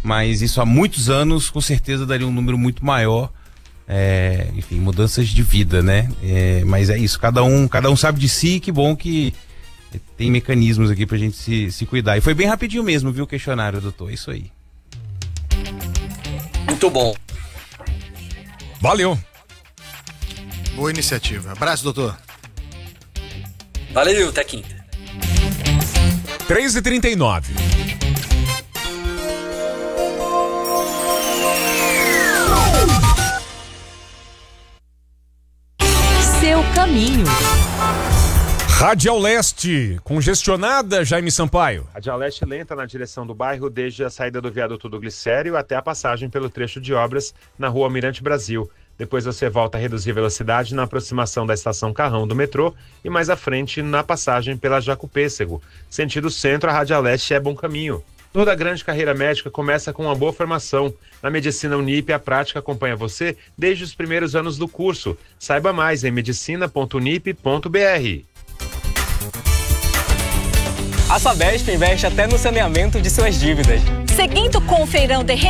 mas isso há muitos anos com certeza daria um número muito maior. Enfim, mudanças de vida, né? Mas é isso, cada um sabe de si, que bom que tem mecanismos aqui pra gente se cuidar. E foi bem rapidinho mesmo, viu, o questionário, doutor? É isso aí. Muito bom. Valeu. Boa iniciativa. Abraço, doutor. Valeu, até quinta. 3h39. Seu caminho. Radial Leste, congestionada, Jaime Sampaio. Radial Leste lenta na direção do bairro desde a saída do viaduto do Glicério até a passagem pelo trecho de obras na rua Almirante Brasil. Depois você volta a reduzir velocidade na aproximação da estação Carrão do metrô e mais à frente na passagem pela Jacupêssego. Sentido centro, a Radial Leste é bom caminho. Toda grande carreira médica começa com uma boa formação. Na Medicina Unip, a prática acompanha você desde os primeiros anos do curso. Saiba mais em medicina.unip.br. A Sabesp investe até no saneamento de suas dívidas. Seguindo com o feirão de